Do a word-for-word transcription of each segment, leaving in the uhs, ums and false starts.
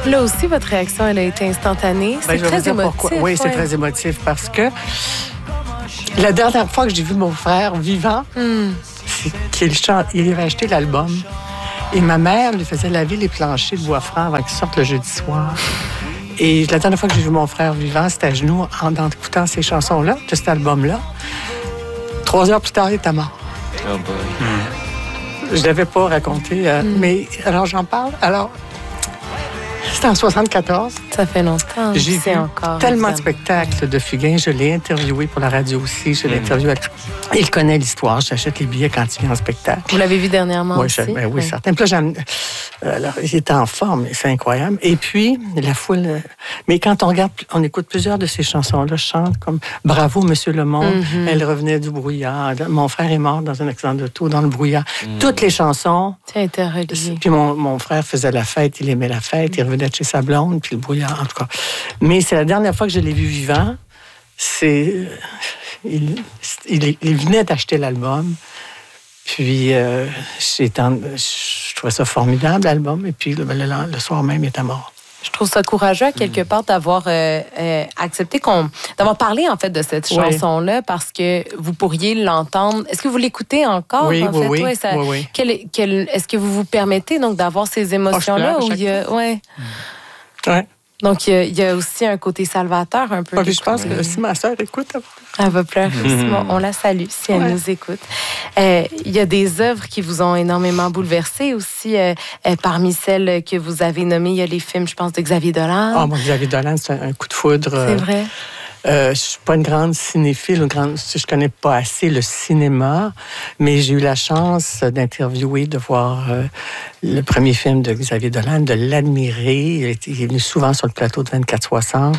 Là aussi, votre réaction, elle a été instantanée. C'est ben, très émotif. Pourquoi. Oui, ouais. c'est très émotif parce que la dernière fois que j'ai vu mon frère vivant, mm. c'est qu'il chante, il avait acheté l'album et ma mère lui faisait laver les planchers de bois franc avant qu'il sorte le jeudi soir. Et la dernière fois que j'ai vu mon frère vivant, c'était à genoux en, en écoutant ces chansons-là, de cet album-là. Trois heures plus tard, il était mort. Oh boy. Mm. Je ne l'avais pas raconté, euh, mm. mais alors j'en parle. Alors, c'était en soixante-quatorze. Ça fait longtemps. J'ai vu encore, tellement évidemment. de spectacles de Fugain. Je l'ai interviewé pour la radio aussi. Je l'ai mm. interviewé. Il connaît l'histoire. J'achète les billets quand il vient en spectacle. Vous l'avez vu dernièrement oui, aussi? Je, ben, oui, oui, certain. Puis là, alors, il était en forme. C'est incroyable. Et puis, la foule... Mais quand on regarde, on écoute plusieurs de ces chansons-là, je chante comme « Bravo, Monsieur le Monde mm-hmm. »,« Elle revenait du brouillard »,« Mon frère est mort dans un accident d'auto dans le brouillard mm. ». Toutes les chansons... Ça a été relié. Puis mon, mon frère faisait la fête, il aimait la fête, il revenait de chez sa blonde, puis le brouillard, en tout cas. Mais c'est la dernière fois que je l'ai vu vivant. C'est... Il, il, il venait d'acheter l'album. Puis, euh, en, je trouvais ça formidable, l'album. Et puis, le, le, le soir même, il était mort. Je trouve ça courageux, à quelque mmh. part, d'avoir euh, euh, accepté qu'on... d'avoir parlé, en fait, de cette oui. chanson-là, parce que vous pourriez l'entendre. Est-ce que vous l'écoutez encore, oui, en oui, fait? Oui, ouais, ça... oui, oui. Quel, quel... Est-ce que vous vous permettez, donc, d'avoir ces émotions-là? Oh, où il y a... ouais. Mmh. Ouais. Donc, il y, a, il y a aussi un côté salvateur, un peu. Ah, je pense que si ma sœur écoute... Elle va pleurer aussi. Mmh. On la salue si elle ouais. nous écoute. Euh, il y a des œuvres qui vous ont énormément bouleversé aussi. Euh, euh, parmi celles que vous avez nommées, il y a les films, je pense, de Xavier Dolan. Ah, oh, moi, Xavier Dolan, c'est un, un coup de foudre. C'est euh, vrai. Euh, je ne suis pas une grande cinéphile, une grande, je ne connais pas assez le cinéma, mais j'ai eu la chance d'interviewer, de voir euh, le premier film de Xavier Dolan, de l'admirer. Il est, il est venu souvent sur le plateau de vingt-quatre soixante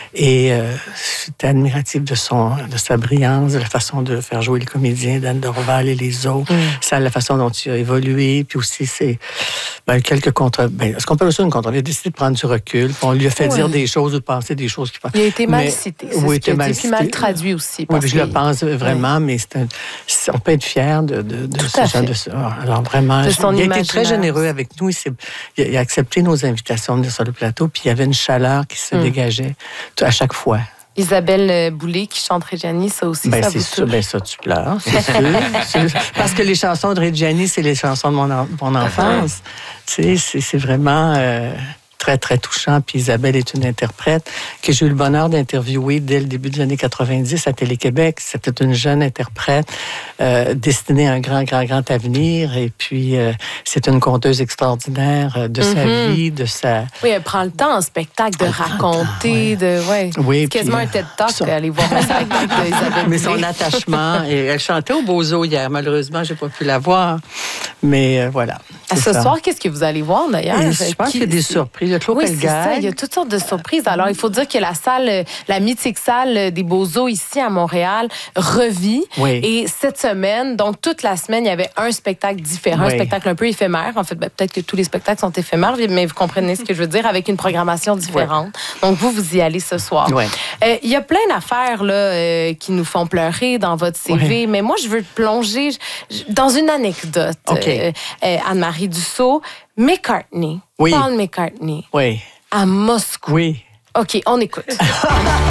et euh, j'étais admiratif de, son, de sa brillance, de la façon de faire jouer les comédiens, d'Anne Dorval et les autres, mm. ça, la façon dont il a évolué, puis aussi c'est ben, quelques contre... Ben, ce qu'on peut aussi une contre... Il a décidé de prendre du recul, on lui a fait ouais. dire des choses ou de penser des choses. Qui... Il a été mal mais, cité. C'est oui, ce mal, dit, mal traduit aussi. Oui, je le pense vraiment, ouais. mais c'est un, on peut être fier de, de, de ce genre de ça. Alors vraiment, je, il a été très généreux avec nous. Il, il, a, il a accepté nos invitations de venir sur le plateau, puis il y avait une chaleur qui se mm. dégageait à chaque fois. Isabelle Boulay qui chante Reggiani, ça aussi, ben, ça c'est vous sûr, touche? Ben ça, tu pleures, c'est sûr. Parce que les chansons de Reggiani, c'est les chansons de mon, en, mon enfance. Uh-huh. Tu sais, c'est, c'est vraiment... Euh, très, très touchant. Puis Isabelle est une interprète que j'ai eu le bonheur d'interviewer dès le début des années quatre-vingt-dix à Télé-Québec. C'était une jeune interprète euh, destinée à un grand, grand, grand avenir. Et puis, euh, c'est une conteuse extraordinaire de mm-hmm. sa vie, de sa... Oui, elle prend le temps en spectacle de elle raconter, temps, ouais. de... Ouais. Oui, c'est quasiment puis, un TED Talk son... aller voir un spectacle d'Isabelle. Mais son attachement... Et elle chantait au Bozo hier. Malheureusement, je n'ai pas pu la voir. Mais euh, voilà. À ce ça. soir, qu'est-ce que vous allez voir, d'ailleurs? Et je pense Qui... qu'il y a des surprises. Il y a Claude oui, c'est ça. Il y a toutes sortes de surprises. Alors, il faut dire que la salle, la mythique salle des Beaux-Eaux ici à Montréal revit. Oui. Et cette semaine, donc toute la semaine, il y avait un spectacle différent, oui. un spectacle un peu éphémère. En fait, ben, peut-être que tous les spectacles sont éphémères, mais vous comprenez ce que je veux dire, avec une programmation différente. Oui. Donc, vous, vous y allez ce soir. Oui. Euh, il y a plein d'affaires là, euh, qui nous font pleurer dans votre C V, oui. mais moi, je veux plonger dans une anecdote. Okay. Euh, euh, Anne-Marie Dussault, McCartney, oui. Paul McCartney. Oui. À Moscou. Oui. OK, on écoute.